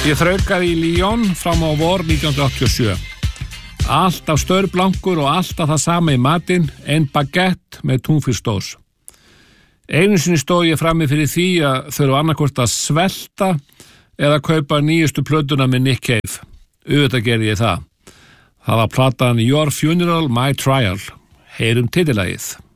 Ég þraukaði í Lyon fram á vor 1987. Alltaf staurblankur og alltaf það sama í matinn, ein baguette með túnfiskstós. Einu sinni stóð ég frammi fyrir því að þurfa annarkvort að svelta eða kaupa nýjustu plötuna með Nick Cave. Auðvitað gerði ég það. Það var platan Your Funeral, My Trial. Heyrum titillagið.